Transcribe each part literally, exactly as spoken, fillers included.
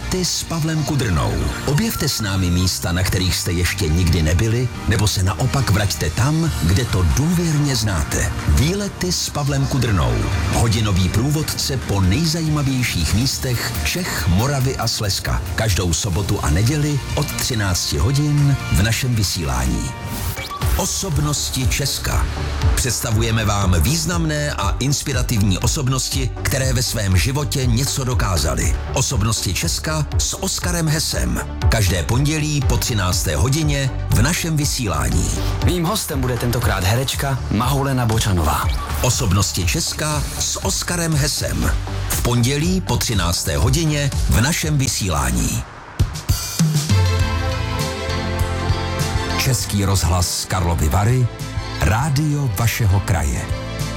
Výlety s Pavlem Kudrnou. Objevte s námi místa, na kterých jste ještě nikdy nebyli, nebo se naopak vraťte tam, kde to důvěrně znáte. Výlety s Pavlem Kudrnou. Hodinový průvodce po nejzajímavějších místech Čech, Moravy a Slezska. Každou sobotu a neděli od třinácti hodin v našem vysílání. Osobnosti Česka. Představujeme vám významné a inspirativní osobnosti, které ve svém životě něco dokázaly. Osobnosti Česka s Oskarem Hesem. Každé pondělí po třinácté hodině v našem vysílání. Mým hostem bude tentokrát herečka Mahoulena Bočanová. Osobnosti Česka s Oskarem Hesem. V pondělí po třinácté hodině v našem vysílání. Český rozhlas Karlovy Vary, rádio vašeho kraje.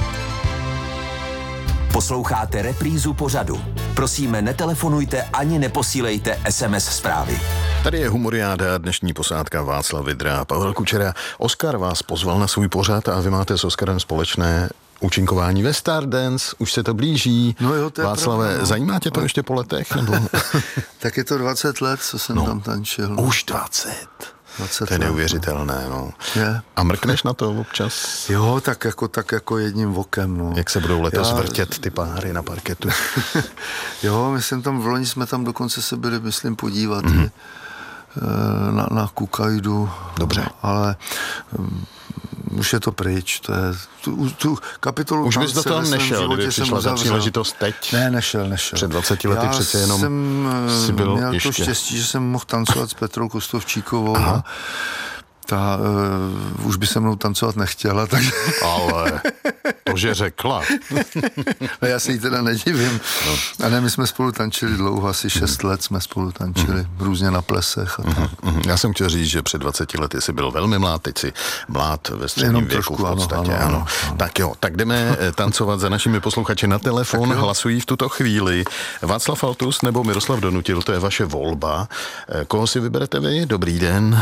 Posloucháte reprízu pořadu. Prosíme, netelefonujte ani neposílejte es em es zprávy. Tady je Humoriáda, dnešní posádka Václav Vydra a Pavel Kučera. Oskar vás pozval na svůj pořad a vy máte s Oskarem společné účinkování ve Stardance, už se to blíží. No jo, to je Václave, pravda, no. Zajímá tě to ještě po letech? Nebo? Tak je to dvacet let, co jsem no, tam tančil. No. Už dvacet. To je neuvěřitelné, no. Je. A mrkneš na to občas? Jo, tak jako, tak jako jedním vokem, no. Jak se budou letos Já... vrtět ty páry na parketu? Jo, myslím tam, v loni jsme tam dokonce se byli, myslím, podívat mm-hmm. na, na Kukajdu. Dobře. Ale um, už je to pryč, to je, tu, tu kapitolu... Už bys do toho nešel, kdyby přišla ta příležitost teď? Ne, nešel, nešel. Před dvaceti lety Já přece jenom jsem si byl měl ještě. to štěstí, že jsem mohl tancovat s Petrou Kostovčíkovou. Aha. A ta uh, už by se mnou tancovat nechtěla, takže... Ale to, že řekla. Já se jí teda nedivím. No. A ne, my jsme spolu tančili dlouho, asi šest mm. let jsme spolu tančili, mm. různě na plesech a mm. tak. Mm. Já jsem chtěl říct, že před dvaceti lety jsi byl velmi mlád, teď jsi mlád ve středním věku trošku, v podstatě. Ano, ano, ano. Ano. Tak jo, tak jdeme tancovat za našimi posluchači na telefon, hlasují v tuto chvíli Václav Faltus nebo Miroslav Donutil, to je vaše volba. Koho si vyberete vy? Dobrý den.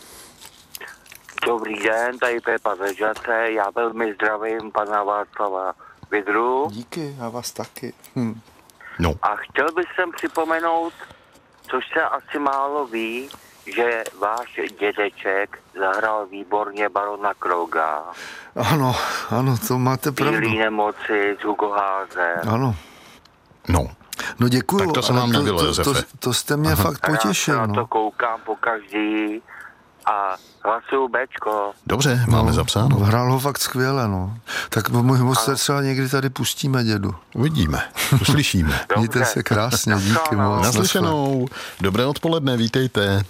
Dobrý den, tady Pepa ze Žadce, já velmi zdravím pana Václava Vydru. Díky, já vás taky. Hm. No. A chtěl bych sem připomenout, což se asi málo ví, že váš dědeček zahrál výborně barona Kroga. Ano, ano, to máte pravdu. Bílý nemoci z Hugo Háze. Ano. No. No děkuju. Tak to se nám nebylo, Josefe. To, to, to jste mě Aha. fakt potěšil. Já no. na to koukám po každý a hlasuju Bčko. Dobře, máme no, zapsáno. Hrál ho fakt skvěle, no. Tak můj se třeba někdy tady pustíme, dědu. Uvidíme, uslyšíme. Mějte se krásně, díky moc. Naslyšenou. Dobré odpoledne, vítejte.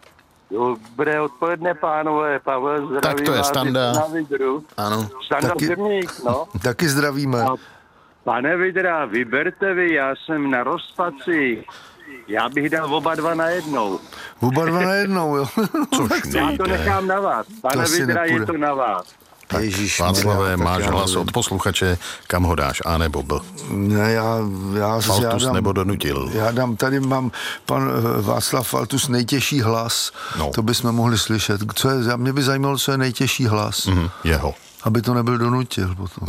Dobré odpoledne, pánové. Pavel, zdravím. Tak to je Standa. Na Vydru. Ano. Standa taky, Srník, no. Taky zdravíme. A pane Vydra, vyberte vy, já jsem na rozpaci. Já bych dal oba dva na jednou. Oba dva na jednou, jo. Což já to nechám na vás. Pane Vydra, je to na vás. Tak, Ježíš, Václavé, tak máš já hlas nevím. od posluchače, kam ho dáš, A nebo B? Ne, já, já, Faltus já dám, nebo Donutil? Já dám, tady mám pan Václav Faltus nejtěžší hlas, no. To bychom mohli slyšet. Co je, mě by zajímalo, co je nejtěžší hlas. Mm, jeho. Aby to nebyl Donutil potom.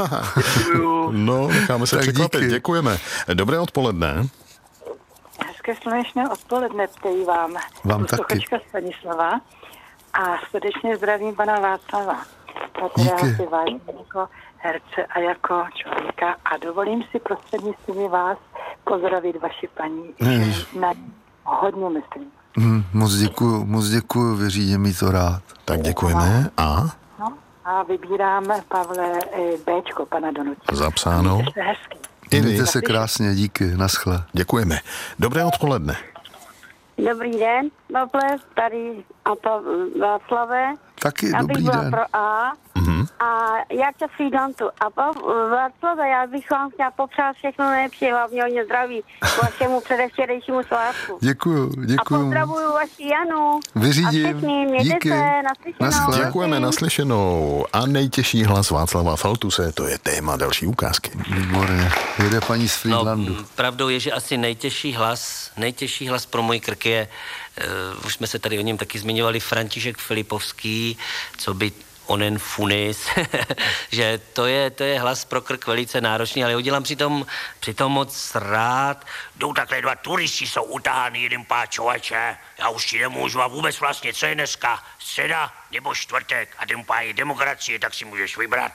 No, necháme se tak překvapit, díky. Děkujeme. Dobré odpoledne. Hezké slunečné odpoledne přeji vám. Vám taky. Posluchačka Stanislava a srdečně zdravím pana Václava. Protože já si vážím jako herce a jako člověka a dovolím si prostřednictvím vás pozdravit vaši paní. Na hodně myslím. Hmm, moc děkuju, moc děkuju, vyřídím mi to rád. Tak děkujeme. A? No, a vybírám, Pavle, Bčko, pana Donutila. Zapsáno. Mějte se hezky. Mějte se krásně, díky, naschle. Děkujeme. Dobré odpoledne. Dobrý den, Pavle, tady a to Václave. Taky já dobrý bych byla den. pro A. Mm-hmm. A já tě Frýdantu. A po, Václave, já bych vám chtěla popřát všechno nejlepší, hlavně hodně zdraví k vašemu předevčerejšímu svátku. Děkuju, děkuju. A pozdravuju vaši Janu. Vyřídím. A všichni, mějte Díky. se, naslyšenou. Naschle. Děkujeme, naslyšenou. A nejtěžší hlas Václava Faltuse, to je téma další ukázky. Výborně. Jede paní z Frýdlandu. No, pravdou je, že asi nejtěžší hlas, nejtěžší hlas pro můj krk je, uh, už jsme se tady o něm taky zmiňovali, František Filipovský, co by onen funis, že to je, to je hlas pro krk velice náročný, ale udělám přitom, přitom moc rád. Jdou takhle dva turisti, jsou utáhány jeden pár člověče, já už ti nemůžu a vůbec vlastně, co je dneska, středa nebo čtvrtek a ten pár je demokracie, tak si můžeš vybrat.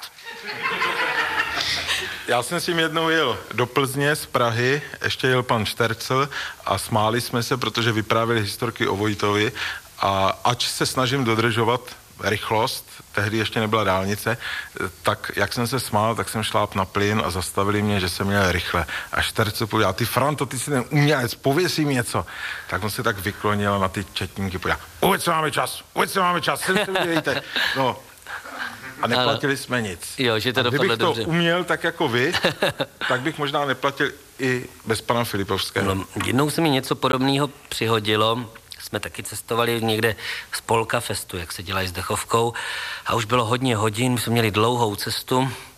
Já jsem s tím jednou jel do Plzně z Prahy, ještě jel pan Štercl a smáli jsme se, protože vyprávěli historky o Vojtovi a ač se snažím dodržovat rychlost, tehdy ještě nebyla dálnice, tak jak jsem se smál, tak jsem šláp na plyn a zastavili mě, že jsem měl rychle. A Štercl pověděl, ty Franto, ty jsi ten umělec, pověz jim něco. Tak on se tak vyklonil na ty četníky, pověděl, vůbec máme čas, vůbec máme čas, sem se udělejte. No, a neplatili jsme nic. Jo, že to a kdybych to dobře. uměl tak jako vy, tak bych možná neplatil i bez pana Filipovského. No, jednou se mi něco podobného přihodilo. Jsme taky cestovali někde z Polka Festu, jak se dělají s dechovkou. A už bylo hodně hodin, jsme měli dlouhou cestu.